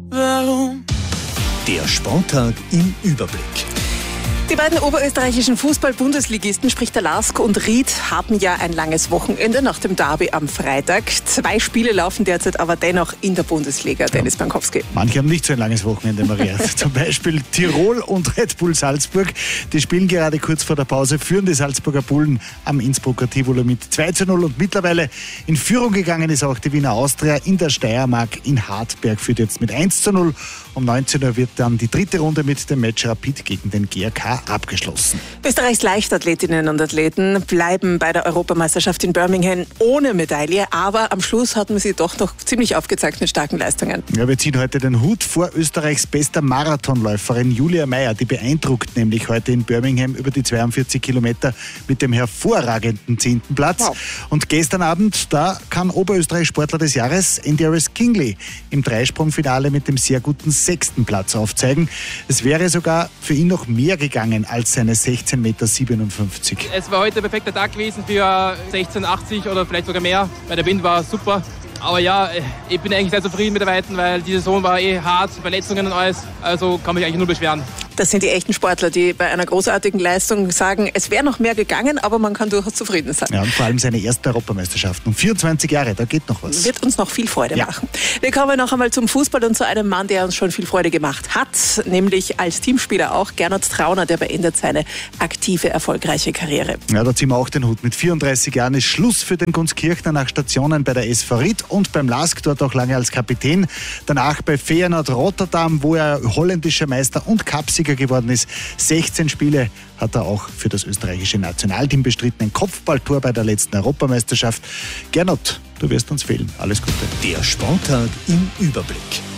Warum? Der Sporttag im Überblick. Die beiden oberösterreichischen Fußball-Bundesligisten, sprich der LASK und Ried, haben ja ein langes Wochenende nach dem Derby am Freitag. 2 Spiele laufen derzeit aber dennoch in der Bundesliga. Dennis Bankowski. Manche haben nicht so ein langes Wochenende, Maria. Zum Beispiel Tirol und Red Bull Salzburg. Die spielen gerade kurz vor der Pause, führen die Salzburger Bullen am Innsbrucker Tivoli mit 2:0 und mittlerweile in Führung gegangen ist auch die Wiener Austria in der Steiermark. In Hartberg führt jetzt mit 1:0. Um 19 Uhr wird dann die 3. Runde mit dem Match Rapid gegen den GRK abgeschlossen. Österreichs Leichtathletinnen und Athleten bleiben bei der Europameisterschaft in Birmingham ohne Medaille, aber am Schluss hatten sie doch noch ziemlich aufgezeigt mit starken Leistungen. Ja, wir ziehen heute den Hut vor Österreichs bester Marathonläuferin Julia Meyer. Die beeindruckt nämlich heute in Birmingham über die 42 Kilometer mit dem hervorragenden 10. Platz. Wow. Und gestern Abend, da kann Oberösterreich Sportler des Jahres Endaris Kingley im Dreisprungfinale mit dem sehr guten 6. Platz aufzeigen. Es wäre sogar für ihn noch mehr gegangen als seine 16,57 Meter. Es war heute ein perfekter Tag gewesen für 16,80 oder vielleicht sogar mehr, weil der Wind war super. Aber ja, ich bin eigentlich sehr zufrieden mit der Weiten, weil die Saison war hart, Verletzungen und alles, also kann mich eigentlich nur beschweren. Das sind die echten Sportler, die bei einer großartigen Leistung sagen, es wäre noch mehr gegangen, aber man kann durchaus zufrieden sein. Ja, und vor allem seine ersten Europameisterschaften. 24 Jahre, da geht noch was. Wird uns noch viel Freude machen. Wir kommen noch einmal zum Fußball und zu einem Mann, der uns schon viel Freude gemacht hat, nämlich als Teamspieler auch Gernot Trauner, der beendet seine aktive, erfolgreiche Karriere. Ja, da ziehen wir auch den Hut. Mit 34 Jahren ist Schluss für den Gunskirchner nach Stationen bei der SV Ried und beim LASK, dort auch lange als Kapitän. Danach bei Feyenoord Rotterdam, wo er holländischer Meister und Cupsieger geworden ist. 16 Spiele hat er auch für das österreichische Nationalteam bestritten. Ein Kopfballtor bei der letzten Europameisterschaft. Gernot, du wirst uns fehlen. Alles Gute. Der Sporttag im Überblick.